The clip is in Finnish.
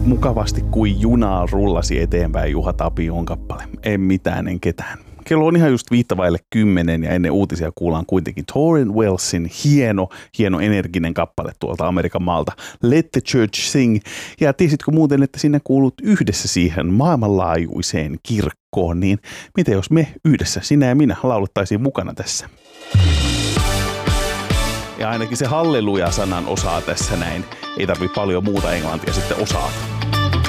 mukavasti kuin junaa rullasi eteenpäin Juha Tapion kappale. En mitään, en ketään. Kello on ihan just 9:05 ja ennen uutisia kuullaan kuitenkin Tauren Wellsin hieno energinen kappale tuolta Amerikan maalta. Let the Church Sing. Ja tiesitkö muuten, että sinne kuulut yhdessä siihen maailmanlaajuiseen kirkkoon, niin mitä jos me yhdessä, sinä ja minä, laulettaisiin mukana tässä? Ja ainakin se halleluja-sanan osaa tässä näin. Ei tarvitse paljon muuta englantia sitten osata.